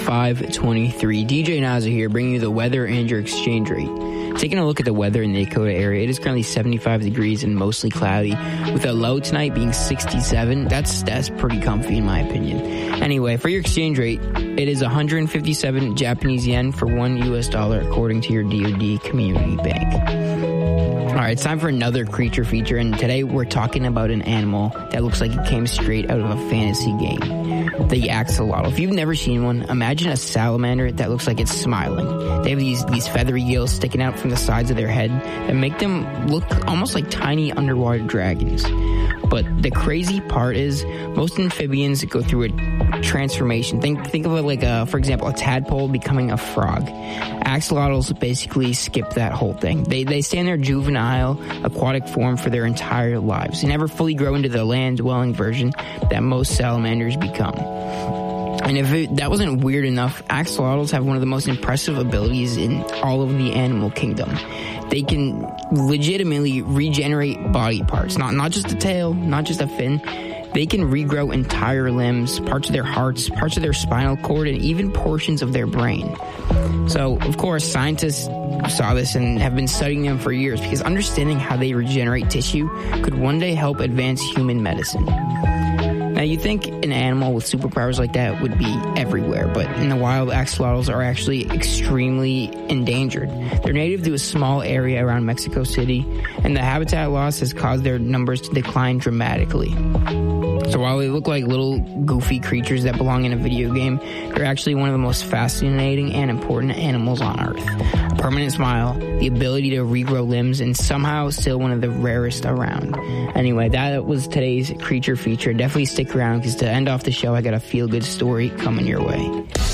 5:23. DJ Naza here, bringing you the weather and your exchange rate. Taking a look at the weather in the Dakota area, it is currently 75 degrees and mostly cloudy, with a low tonight being 67. That's pretty comfy in my opinion. Anyway, for your exchange rate, it is 157 Japanese yen for $1 US, according to your DoD Community Bank. All right, it's time for another creature feature, and today we're talking about an animal that looks like it came straight out of a fantasy game, the axolotl. If you've never seen one, imagine a salamander that looks like it's smiling. They have these feathery gills sticking out from the sides of their head that make them look almost like tiny underwater dragons. But the crazy part is most amphibians go through a transformation. Think of it like, for example, a tadpole becoming a frog. Axolotls basically skip that whole thing. They stay in their juvenile aquatic form for their entire lives. They never fully grow into the land-dwelling version that most salamanders become. And if that wasn't weird enough, axolotls have one of the most impressive abilities in all of the animal kingdom. They can legitimately regenerate body parts, not just a tail, not just a fin. They can regrow entire limbs, parts of their hearts, parts of their spinal cord, and even portions of their brain. So, of course, scientists saw this and have been studying them for years because understanding how they regenerate tissue could one day help advance human medicine. Now, you think an animal with superpowers like that would be everywhere, but in the wild, axolotls are actually extremely endangered. They're native to a small area around Mexico City, and the habitat loss has caused their numbers to decline dramatically. So while they look like little goofy creatures that belong in a video game, they're actually one of the most fascinating and important animals on Earth. A permanent smile, the ability to regrow limbs, and somehow still one of the rarest around. Anyway, that was today's creature feature. Definitely stick around because to end off the show, I got a feel-good story coming your way.